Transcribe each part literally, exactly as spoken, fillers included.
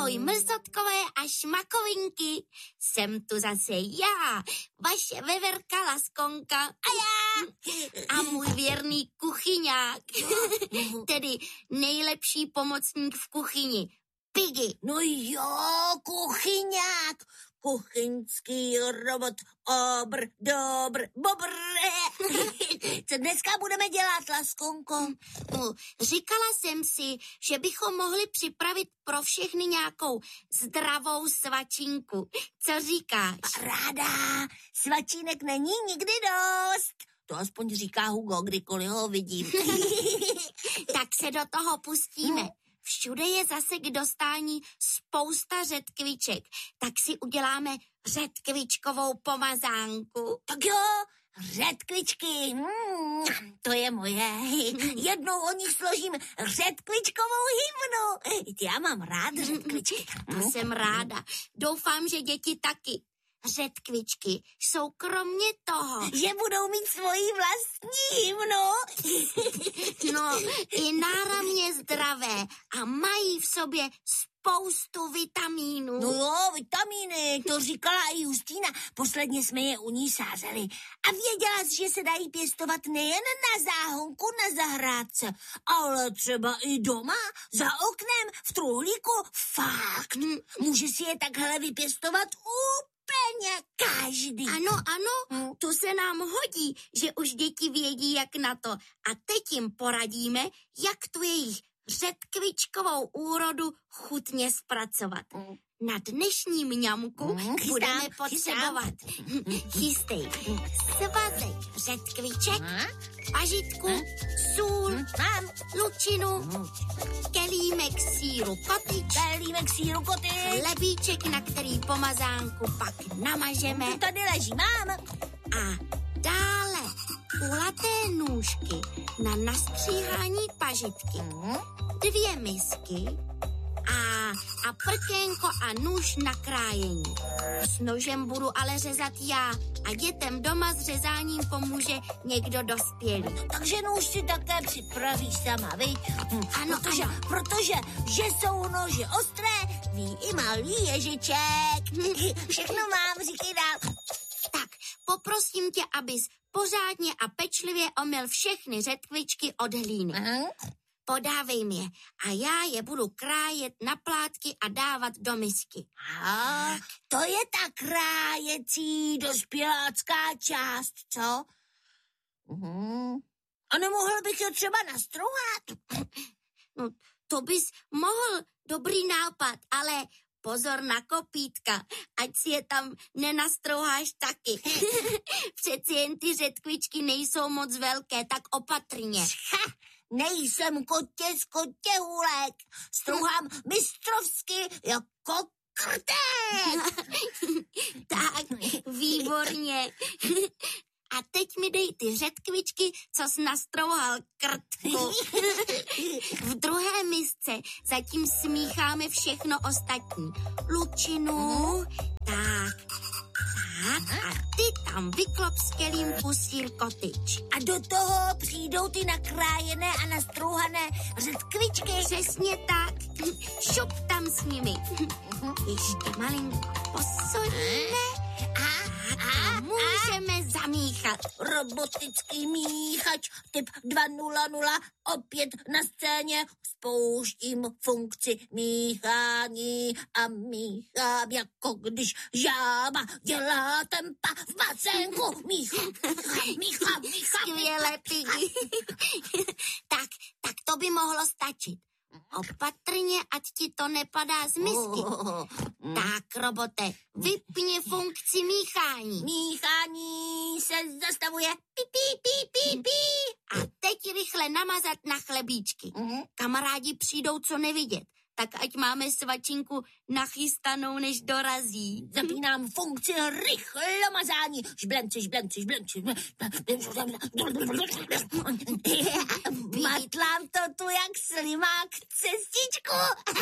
Ahoj mrzotkové a šmakovinky, jsem tu zase já, vaše veverka Laskonka a já a můj věrný kuchyňák, tedy nejlepší pomocník v kuchyni, Piggy. No jo, kuchyňák, kuchyňský robot, obr, dobr, bobr. Co dneska budeme dělat, Laskonko? No, říkala jsem si, že bychom mohli připravit pro všechny nějakou zdravou svačinku. Co říkáš? Ráda, svačínek není nikdy dost. To aspoň říká Hugo, kdykoliv ho vidím. Tak se do toho pustíme. Všude je zase k dostání spousta řetkviček, tak si uděláme řetkvičkovou pomazánku. Tak jo, řetkvičky, hmm, to je moje. Jednou o nich složím řetkvičkovou hymnu. Já mám rád řetkvičky. To jsem ráda. Doufám, že děti taky. Řetkvičky jsou kromě toho, že budou mít svoji vlastní hymnu. No, i náramně zdravé a mají v sobě spoustu vitamínů. No jo, vitamíny, to říkala i Justýna. Posledně jsme je u ní sázeli. A věděla jsi, že se dají pěstovat nejen na záhonku, na zahrádce, ale třeba i doma, za oknem, v truhlíku. Fakt, může si je takhle vypěstovat úplně každý. Ano, ano, to se nám hodí, že už děti vědí, jak na to. A teď jim poradíme, jak tu jejich řetkvičkovou úrodu chutně zpracovat. Na dnešní mňamku mm, chystám, budeme potřebovat chystej svazek řetkviček, pažitku, sůl, mám lučinu, kelímek síru kotyč, kelímek síru kotyč, lebíček, na který pomazánku pak namažeme. To tady leží, mám. A dále kulaté nůžky na nastříhání pažitky, dvě misky a, a prkénko a nůž na krájení. S nožem budu ale řezat já a dětem doma s řezáním pomůže někdo dospělý. Takže nůž si také připravíš sama, viď? Ano, protože, ano. Protože, že jsou nože ostré, ví i malý ježiček. Všechno mám, říkej dál. Tak, poprosím tě, abys pořádně a pečlivě omyl všechny řetkvičky od hlíny. Aha. Podávej mi je a já je budu krájet na plátky a dávat do misky. A to je ta krájecí dospělácká část, co? Uhum. A nemohl bych je třeba nastrouhat? No, to bys mohl, dobrý nápad, ale pozor na kopítka, ať si je tam nenastrouháš taky. Přeci jen ty řetkvičky nejsou moc velké, tak opatrně. Ha, nejsem kotě z kotěhůlek. Strouhám mistrovsky jako krtek. Tak, výborně. A teď mi dej ty řetkvičky, co jsi nastrouhal, krtku. V druhé misce zatím smícháme všechno ostatní. Lučinu, tak, tak a ty tam vyklop z kelímku sír kotyč. A do toho přijdou ty nakrájené a nastrouhané řetkvičky. Přesně tak. Šup tam s nimi. Ještě malinko posolíme. A, a můžeme zamíchat. Robotický míchač typ dva nula nula opět na scéně. Spouštím funkci míchání a míchám, jako když žába dělá tempa v bazénku. Míchám, míchám, míchám, míchám. Skvěle, Piggy. tak, tak to by mohlo stačit. Opatrně, ať ti to nepadá z misky. Oh, mm. Tak, robote, vypni funkci míchání. Míchání se zastavuje. Pí, pí, pí, pí, pí. A teď rychle namazat na chlebíčky. Mm. Kamarádi přijdou co nevidět, tak ať máme svačinku nachystanou, než dorazí. Zapínám funkci rychle mazání. Žblenci, žblenci, žblenci. Matlám to tu jak slimák cestičku.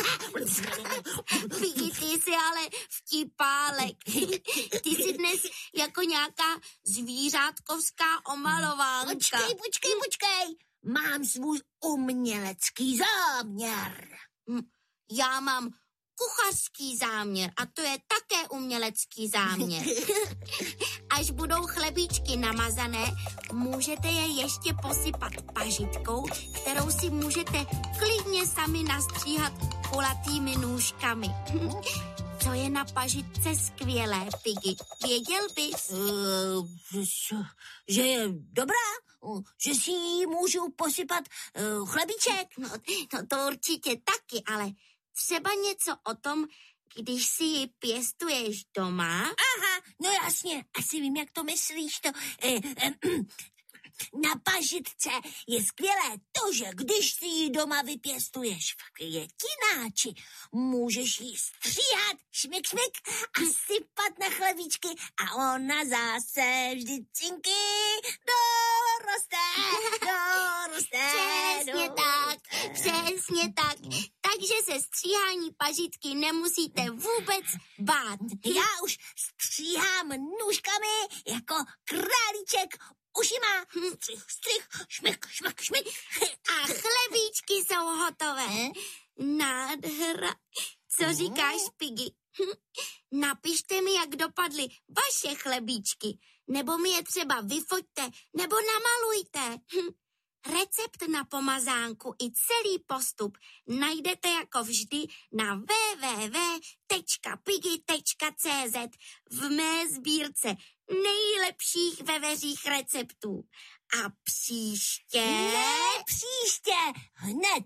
Piggy, ty jsi ale vtipálek. Ty jsi dnes jako nějaká zvířátkovská omalovánka. Počkej, počkej, počkej. Mám svůj umělecký záměr. Já mám kuchařský záměr a to je také umělecký záměr. Až budou chlebíčky namazané, můžete je ještě posypat pažitkou, kterou si můžete klidně sami nastříhat kulatými nůžkami. Co je na pažitce skvělé, Piggy? Věděl bys? Uh, že je dobrá, že si ji můžu posypat uh, chlebíček. No, no to určitě taky, ale třeba něco o tom, když si ji pěstuješ doma. Aha, no jasně, asi vím, jak to myslíš. To, eh, eh, na pažitce je skvělé to, že když si ji doma vypěstuješ v květináči, můžeš ji stříhat, šmik, šmik a sypat na chlebíčky a ona zase vždy cinky doroste, doroste. Přesně tak, přesně tak. Takže se stříhání pažitky nemusíte vůbec bát. Já už stříhám nůžkami jako králíček ušima. Střih, střih, šmik, šmik, šmik. A chlebíčky jsou hotové. Nádhera. Co říkáš, Piggy? Napište mi, jak dopadly vaše chlebíčky. Nebo mi je třeba vyfoťte, nebo namalujte. Recept na pomazánku i celý postup najdete jako vždy na w w w tečka piggy tečka c z v mé sbírce nejlepších veveřích receptů. A příště... Ne, příště, hned.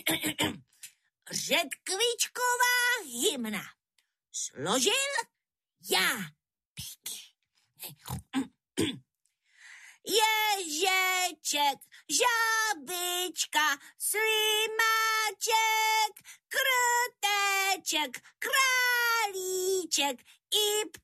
Řetkvičková hymna. Složil já, Piggy. Ježeček, žabička, slimáček, krteček, králíček i